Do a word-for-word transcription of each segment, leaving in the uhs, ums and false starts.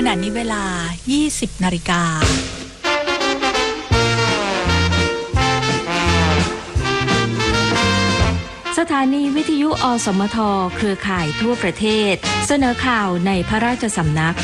ณะนี้เวลา ยี่สิบ นาฬิกาสถานีวิทยุอสมทเครือข่ายทั่วประเทศเสนอข่าวในพระราชสำนัก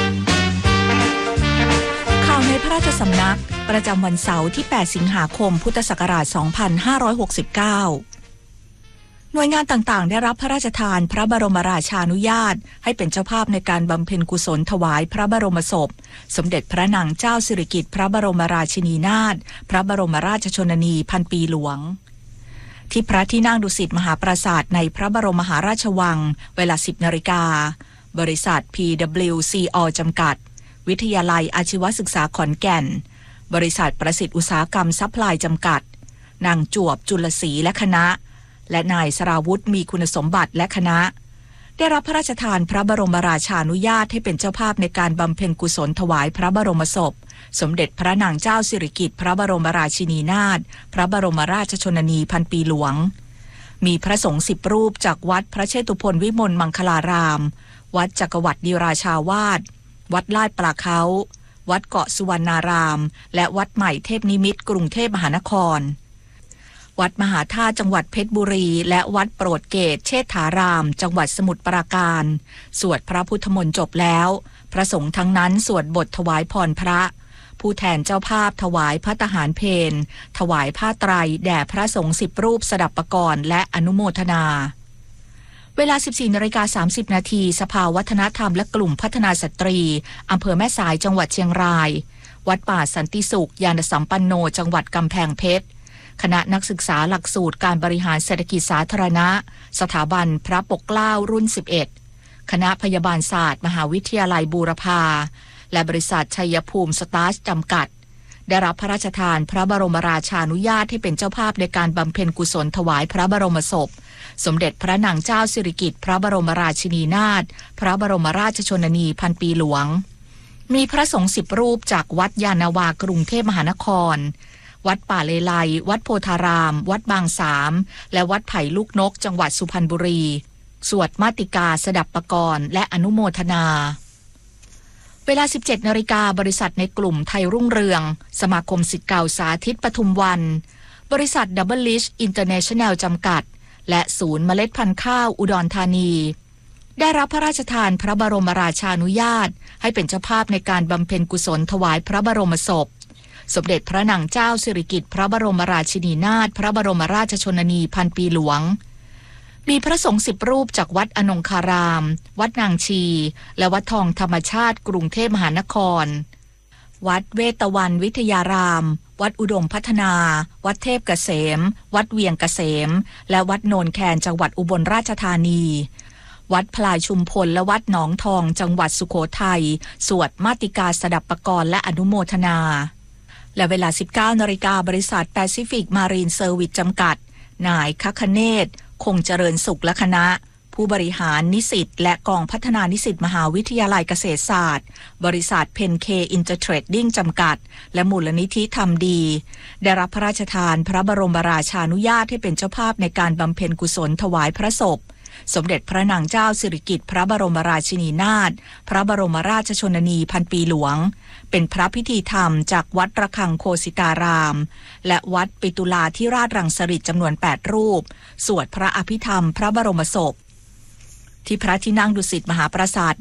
ข่าวในพระราชสำนักประจำวันเสาร์ที่ แปด สิงหาคม พุทธศักราช สองพันห้าร้อยหกสิบเก้า หน่วยงานต่างๆได้รับพระราชทานพระบรมราชานุญาตให้เป็นเจ้าภาพในการบำเพ็ญกุศลถวายพระบรมศพสมเด็จพระนางเจ้าสิริกิติ์พระบรมราชินีนาถพระบรมราชชนนีพันปีหลวงที่พระที่นั่งดุสิตมหาปราสาทในพระบรมมหาราชวังเวลา สิบ นาฬิกาบริษัท พี ดับเบิลยู ซี อ จำกัดวิทยาลัยอาชีวศึกษาขอนแก่นบริษัทประสิทธิ์อุตสาหกรรมซัพพลายจำกัดนางจวบจุลศรีและคณะและนายสราวุธมีคุณสมบัติและคณะได้รับพระราชทานพระบรมราชานุญาตให้เป็นเจ้าภาพในการบำเพ็ญกุศลถวายพระบรมศพสมเด็จพระนางเจ้าสิริกิติ์พระบรมราชินีนาถพระบรมราชชนนีพันปีหลวงมีพระสงฆ์สิบรูปจากวัดพระเชตุพนวิมลมังคลารามวัดจักรวรรดิราชาวาสวัดลาดปลาเค้าวัดเกาะสุวรรณารามและวัดใหม่เทพนิมิตรกรุงเทพมหานครวัดมหาธาตุจังหวัดเพชรบุรีและวัดโปรดเกตเชษฐารามจังหวัดสมุทรปราการสวดพระพุทธมนต์จบแล้วพระสงฆ์ทั้งนั้นสวดบทถวายพรพระผู้แทนเจ้าภาพถวายภัตตาหารเพลถวายผ้าไตรแด่พระสงฆ์สิบรูปสดับปกรณ์และอนุโมทนาเวลา สิบสี่ นาฬิกา สามสิบ นาทีสภาวัฒนธรรมและกลุ่มพัฒนาสตรีอำเภอแม่สายจังหวัดเชียงรายวัดป่าสันติสุขญาณสัมปันโนจังหวัดกำแพงเพชรคณะนักศึกษาหลักสูตรการบริหารเศรษฐกิจสาธารณะสถาบันพระปกเกล้ารุ่นสิบเอ็ดคณะพยาบาลศาสตร์มหาวิทยาลัยบูรพาและบริษัทชัยภูมิสตาร์ชจำกัดได้รับพระราชทานพระบรมราชานุญาตให้เป็นเจ้าภาพในการบำเพ็ญกุศลถวายพระบรมศพสมเด็จพระนางเจ้าสิริกิติ์พระบรมราชินีนาถพระบรมราชชนนีพันปีหลวงมีพระสงฆ์สิบรูปจากวัดยานาวากรุงเทพมหานครวัดป่าเลไลวัดโพธารามวัดบางสามและวัดไผ่ลูกนกจังหวัดสุพรรณบุรีสวดมาติกาสดับปกรณ์และอนุโมทนาเวลา สิบเจ็ด นาฬิกาบริษัทในกลุ่มไทยรุ่งเรืองสมาคมศิษย์เก่าสาธิตปทุมวันบริษัทดับเบิลลิชอินเตอร์เนชั่นแนลจำกัดและศูนย์เมล็ดพันธุ์ข้าวอุดรธานีได้รับพระราชทานพระบรมราชานุญาตให้เป็นเจ้าภาพในการบำเพ็ญกุศลถวายพระบรมศพสมเด็จพระนางเจ้าสิริกิติ์พระบรมราชินีนาถพระบรมราชชนนีพันปีหลวงมีพระสงฆ์สิบรูปจากวัดอนงคารามวัดนางชีและวัดทองธรรมชาติกรุงเทพมหานครวัดเวตวันวิทยารามวัดอุดมพัฒนาวัดเทพเกษมวัดเวียงเกษมและวัดโนนแคนจังหวัดอุบลราชธานีวัดพลายชุมพลและวัดหนองทองจังหวัดสุโขทัยสวดมาติกาสดับปกรณ์และอนุโมทนาและเวลา สิบเก้า นาฬิกาบริษัทแปซิฟิกมารีนเซอร์วิสจำกัดนายคัคเนศคงเจริญสุขและคณะผู้บริหารนิสิตและกองพัฒนานิสิตมหาวิทยาลัยเกษตรศาสตร์บริษัทเพนเคอินเตอร์เทรดดิ้งจำกัดและมูลนิธิทำดีได้รับพระราชทานพระบรมราชานุญาตให้เป็นเจ้าภาพในการบำเพ็ญกุศลถวายพระศพสมเด็จพระนางเจ้าสิริกิติ์พระบรมราชินีนาถพระบรมราชชนนีพันปีหลวงเป็นพระพิธีธรรมจากวัดระฆังโคสิตารามและวัดปิตุลาธิราชรังสฤษฎ์จำนวนแปดรูปสวดพระอภิธรรมพระบรมศพที่พระที่นั่งดุสิตมหาปราสาท